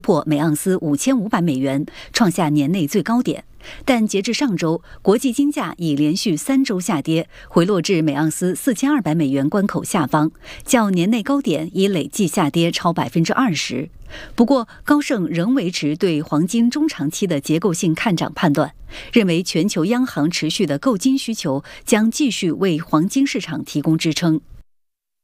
破每盎司$5500，创下年内最高点。但截至上周，国际金价已连续3周下跌，回落至每盎司$4200关口下方，较年内高点已累计下跌超20%。不过，高盛仍维持对黄金中长期的结构性看涨判断，认为全球央行持续的购金需求将继续为黄金市场提供支撑。